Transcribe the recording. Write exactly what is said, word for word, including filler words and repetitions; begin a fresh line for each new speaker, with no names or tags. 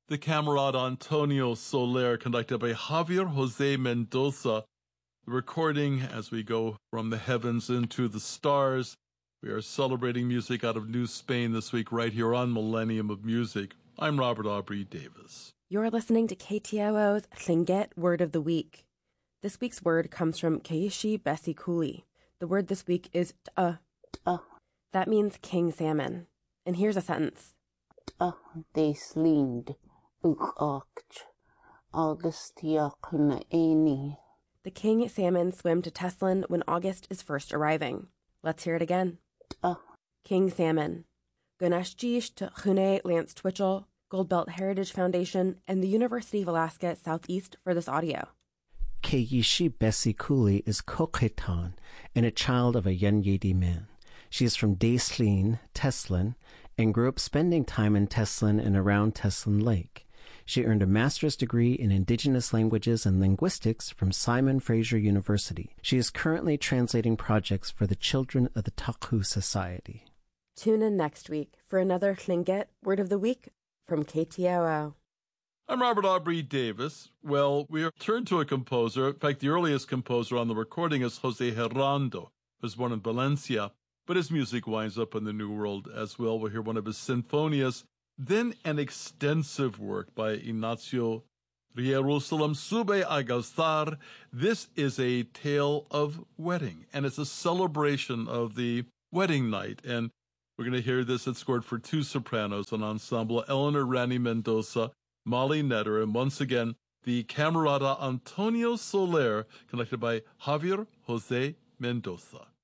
the Camarada Antonio Soler, conducted by Javier Jose Mendoza. The recording as we go from the heavens into the stars. We are celebrating music out of New Spain this week right here on Millennium of Music. I'm Robert Aubrey Davis.
You're listening to K T O O's Tlingit Word of the Week. This week's word comes from Keishi Besikuli. The word this week is t'ah.
T'ah.
That means king salmon. And here's a sentence.
T'ah de slind uch Augustia kuna eni.
The king salmon swim to Teslin when August is first arriving. Let's hear it again.
T'ah.
King salmon. Gunashjish to Chune Lance Twitchell, Goldbelt Heritage Foundation, and the University of Alaska Southeast for this audio.
Keishi Besikuli is Kokhetan and a child of a Yenyedi man. She is from Daislin, Teslin, and grew up spending time in Teslin and around Teslin Lake. She earned a master's degree in Indigenous Languages and Linguistics from Simon Fraser University. She is currently translating projects for the children of the Taku Society.
Tune in next week for another Tlingit Word of the Week from K T O O.
I'm Robert Aubrey Davis. Well, we are turned to a composer. In fact, the earliest composer on the recording is Jose Herrando, who was born in Valencia, but his music winds up in the New World as well. We'll hear one of his sinfonias, then an extensive work by Ignacio Jerusalem Sube Agazar. This is a tale of wedding, and it's a celebration of the wedding night. And we're going to hear this. It's scored for two sopranos, an ensemble, Eleanor Rani Mendoza, Molly Netter, and once again, the Camarada Antonio Soler, conducted by Javier Jose Mendoza.